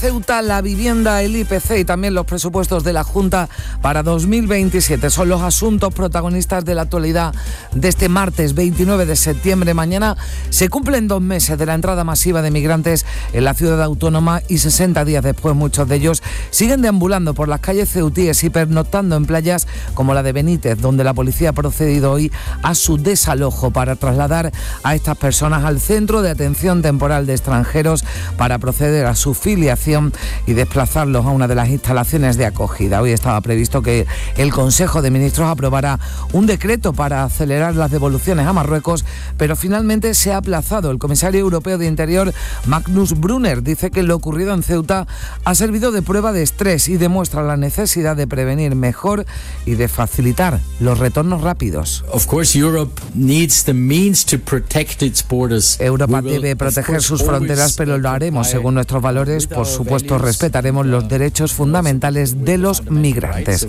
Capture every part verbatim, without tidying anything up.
Ceuta, la vivienda, el I P C y también los presupuestos de la Junta para dos mil veintisiete son los asuntos protagonistas de la actualidad de este martes veintinueve de septiembre. Mañana se cumplen dos meses de la entrada masiva de migrantes en la ciudad autónoma y sesenta días después muchos de ellos siguen deambulando por las calles ceutíes y pernoctando en playas como la de Benítez, donde la policía ha procedido hoy a su desalojo para trasladar a estas personas al Centro de Atención Temporal de Extranjeros para proceder a su filiación y desplazarlos a una de las instalaciones de acogida. Hoy estaba previsto que el Consejo de Ministros aprobara un decreto para acelerar las devoluciones a Marruecos, pero finalmente se ha aplazado. El comisario europeo de Interior, Magnus Brunner, dice que lo ocurrido en Ceuta ha servido de prueba de estrés y demuestra la necesidad de prevenir mejor y de facilitar los retornos rápidos. Of course, Europe needs the means to protect its borders. Europa debe proteger sus fronteras, pero lo haremos según nuestros valores. Por supuesto, respetaremos los derechos fundamentales de los migrantes.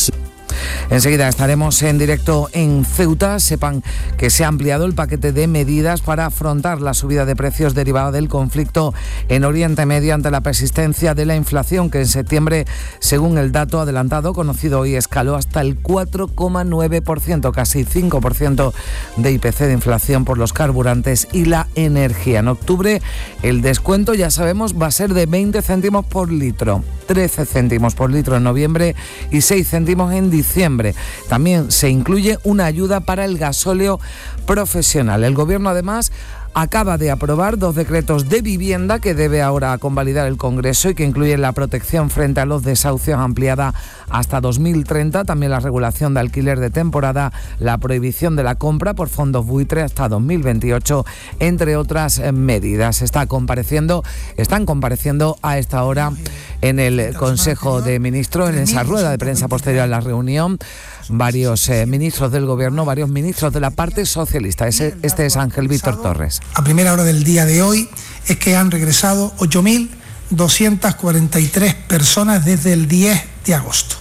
Enseguida estaremos en directo en Ceuta. Sepan que se ha ampliado el paquete de medidas para afrontar la subida de precios derivada del conflicto en Oriente Medio ante la persistencia de la inflación, que en septiembre, según el dato adelantado conocido hoy, escaló hasta el cuatro coma nueve por ciento, casi cinco por ciento de I P C de inflación por los carburantes y la energía. En octubre el descuento, ya sabemos, va a ser de veinte céntimos por litro, trece céntimos por litro en noviembre y seis céntimos en diciembre. También se incluye una ayuda para el gasóleo profesional. El Gobierno, además, acaba de aprobar dos decretos de vivienda que debe ahora convalidar el Congreso y que incluyen la protección frente a los desahucios ampliada hasta dos mil treinta, también la regulación de alquiler de temporada, la prohibición de la compra por fondos buitre hasta dos mil veintiocho, entre otras medidas. Está compareciendo, están compareciendo a esta hora en el Consejo de Ministros, en esa rueda de prensa posterior a la reunión, varios eh, ministros del Gobierno, varios ministros de la parte socialista. Ese, este es Ángel Víctor Torres. A primera hora del día de hoy es que han regresado ocho mil doscientas cuarenta y tres personas desde el diez de agosto.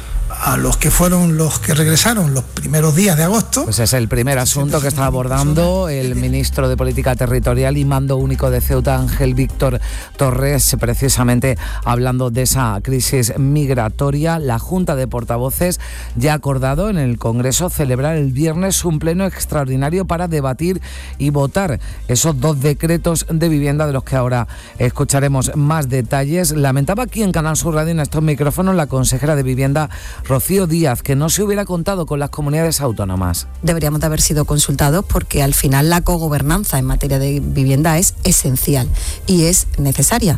A los que fueron los que regresaron los primeros días de agosto. Pues es el primer asunto que está abordando el ministro de Política Territorial y Mando Único de Ceuta, Ángel Víctor Torres, precisamente hablando de esa crisis migratoria. La Junta de Portavoces ya ha acordado en el Congreso celebrar el viernes un pleno extraordinario para debatir y votar esos dos decretos de vivienda de los que ahora escucharemos más detalles. Lamentaba aquí en Canal Sur Radio, en estos micrófonos, la consejera de Vivienda, Rocío Díaz, que no se hubiera contado con las comunidades autónomas. Deberíamos de haber sido consultados porque al final la cogobernanza en materia de vivienda es esencial y es necesaria.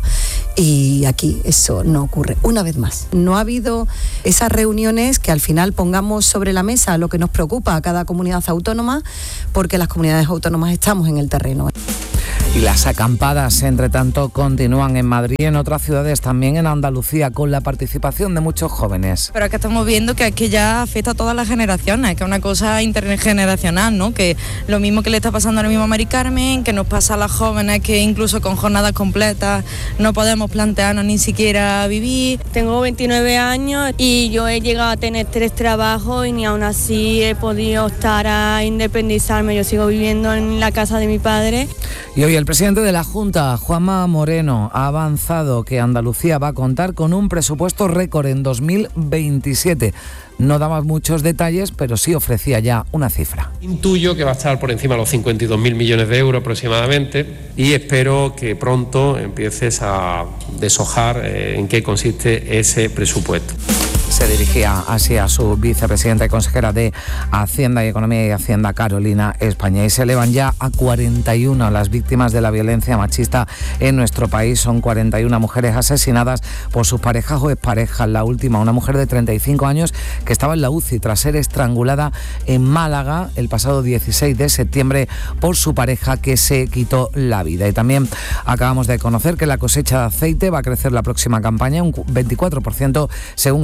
Y aquí eso no ocurre. Una vez más, no ha habido esas reuniones que al final pongamos sobre la mesa lo que nos preocupa a cada comunidad autónoma, porque las comunidades autónomas estamos en el terreno. Y las acampadas, entre tanto, continúan en Madrid y en otras ciudades, también en Andalucía, con la participación de muchos jóvenes. Pero es que estamos viendo que aquí ya afecta a todas las generaciones, que es una cosa intergeneracional, ¿no? Que lo mismo que le está pasando ahora mismo a Mari Carmen, que nos pasa a las jóvenes, que incluso con jornadas completas no podemos plantearnos ni siquiera vivir. Tengo veintinueve años y yo he llegado a tener tres trabajos y ni aún así he podido optar a independizarme. Yo sigo viviendo en la casa de mi padre. Y hoy el presidente de la Junta, Juanma Moreno, ha avanzado que Andalucía va a contar con un presupuesto récord en dos mil veintisiete. No daba muchos detalles, pero sí ofrecía ya una cifra. Intuyo que va a estar por encima de los cincuenta y dos mil millones de euros aproximadamente y espero que pronto empieces a deshojar eh, en qué consiste ese presupuesto. Se dirigía así a su vicepresidenta y consejera de Hacienda y Economía y Hacienda, Carolina España. Y se elevan ya a cuarenta y uno las víctimas de la violencia machista en nuestro país. Son cuarenta y una mujeres asesinadas por sus parejas o exparejas. La última, una mujer de treinta y cinco años que estaba en la U C I tras ser estrangulada en Málaga el pasado dieciséis de septiembre por su pareja, que se quitó la vida. Y también acabamos de conocer que la cosecha de aceite va a crecer la próxima campaña un veinticuatro por ciento según el aforo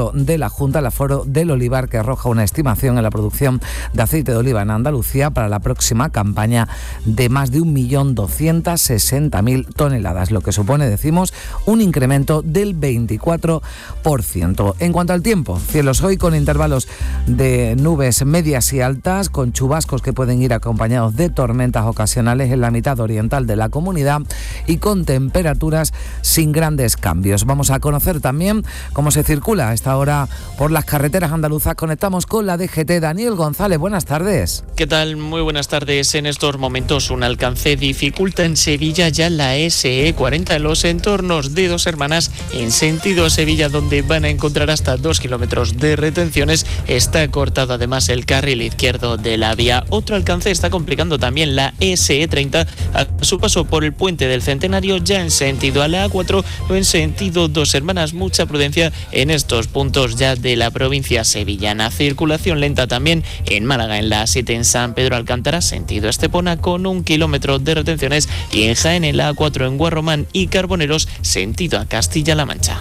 aforo de la Junta, el aforo del olivar, que arroja una estimación en la producción de aceite de oliva en Andalucía para la próxima campaña de más de un millón doscientas sesenta mil toneladas, lo que supone, decimos, un incremento del veinticuatro por ciento. En cuanto al tiempo, cielos hoy con intervalos de nubes medias y altas, con chubascos que pueden ir acompañados de tormentas ocasionales en la mitad oriental de la comunidad y con temperaturas sin grandes cambios. Vamos a conocer también cómo se circula a esta hora por las carreteras andaluzas. Conectamos con la D G T. Daniel González, buenas tardes. ¿Qué tal? Muy buenas tardes. En estos momentos un alcance dificulta en Sevilla ya la S E cuarenta en los entornos de Dos Hermanas en sentido Sevilla, donde van a encontrar hasta dos kilómetros de retenciones. Está cortado además el carril izquierdo de la vía. Otro alcance está complicando también la S E treinta a su paso por el puente del Centenario, ya en sentido a la A cuatro o en sentido Dos Hermanas. Mucha prudencia en estos puntos ya de la provincia sevillana. Circulación lenta también en Málaga, en la A siete en San Pedro Alcántara, sentido Estepona, con un kilómetro de retenciones, y en Jaén en la A cuatro en Guarromán y Carboneros, sentido a Castilla-La Mancha.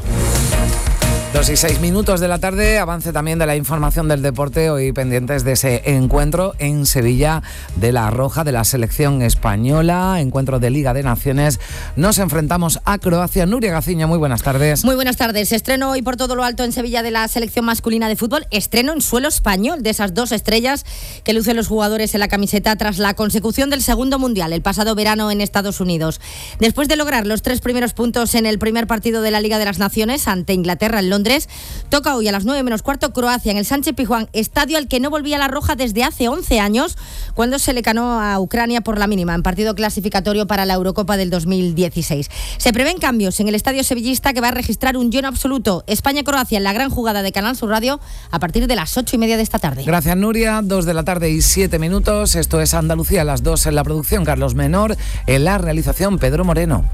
Dos y seis minutos de la tarde, avance también de la información del deporte, hoy pendientes de ese encuentro en Sevilla de la Roja de la selección española, encuentro de Liga de Naciones. Nos enfrentamos a Croacia. Nuria Gaciño, muy buenas tardes. Muy buenas tardes. Estreno hoy por todo lo alto en Sevilla de la selección masculina de fútbol, estreno en suelo español de esas dos estrellas que lucen los jugadores en la camiseta tras la consecución del segundo mundial el pasado verano en Estados Unidos. Después de lograr los tres primeros puntos en el primer partido de la Liga de las Naciones ante Inglaterra en Londres, toca hoy a las nueve menos cuarto Croacia en el Sánchez Pizjuán, estadio al que no volvía la Roja desde hace once años, cuando se le ganó a Ucrania por la mínima en partido clasificatorio para la Eurocopa del dos mil dieciséis. Se prevén cambios en el estadio sevillista, que va a registrar un lleno absoluto. España-Croacia en la gran jugada de Canal Sur Radio a partir de las ocho y media de esta tarde. Gracias, Nuria. Dos de la tarde y siete minutos. Esto es Andalucía a las dos en la producción, Carlos Menor, en la realización, Pedro Moreno.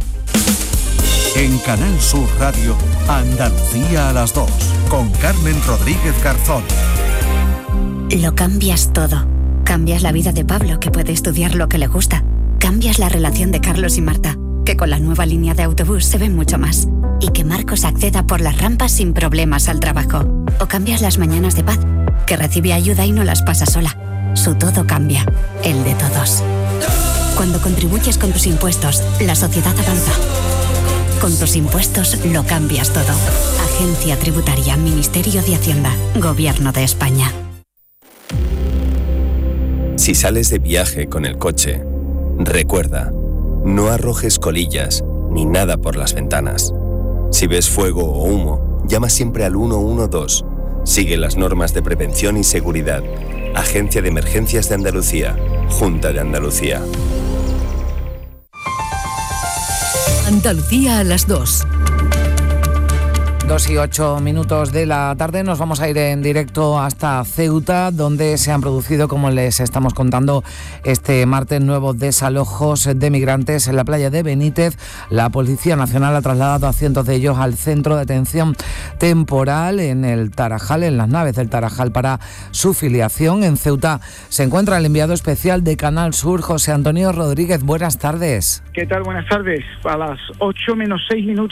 En Canal Sur Radio, Andalucía a las dos, con Carmen Rodríguez Garzón. Lo cambias todo. Cambias la vida de Pablo, que puede estudiar lo que le gusta. Cambias la relación de Carlos y Marta, que con la nueva línea de autobús se ven mucho más. Y que Marcos acceda por las rampas sin problemas al trabajo. O cambias las mañanas de Paz, que recibe ayuda y no las pasa sola. Su todo cambia, el de todos. Cuando contribuyes con tus impuestos, la sociedad avanza. Con tus impuestos lo cambias todo. Agencia Tributaria, Ministerio de Hacienda, Gobierno de España. Si sales de viaje con el coche, recuerda, no arrojes colillas ni nada por las ventanas. Si ves fuego o humo, llama siempre al uno uno dos. Sigue las normas de prevención y seguridad. Agencia de Emergencias de Andalucía, Junta de Andalucía. Andalucía a las dos. Dos y ocho minutos de la tarde, nos vamos a ir en directo hasta Ceuta, donde se han producido, como les estamos contando, este martes nuevos desalojos de migrantes en la playa de Benítez. La Policía Nacional ha trasladado a cientos de ellos al centro de atención temporal en el Tarajal, en las naves del Tarajal, para su filiación. En Ceuta se encuentra el enviado especial de Canal Sur, José Antonio Rodríguez. Buenas tardes. ¿Qué tal? Buenas tardes. A las ocho menos seis minutos